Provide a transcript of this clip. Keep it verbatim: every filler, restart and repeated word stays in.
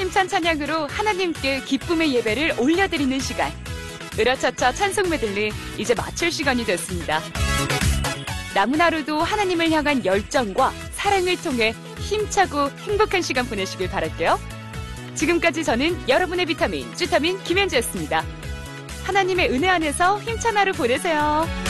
힘찬 찬양으로 하나님께 기쁨의 예배를 올려드리는 시간. 으라차차 찬송 메들리 이제 마칠 시간이 됐습니다. 남은 하루도 하나님을 향한 열정과 사랑을 통해 힘차고 행복한 시간 보내시길 바랄게요. 지금까지 저는 여러분의 비타민, 주타민 김현주였습니다. 하나님의 은혜 안에서 힘찬 하루 보내세요.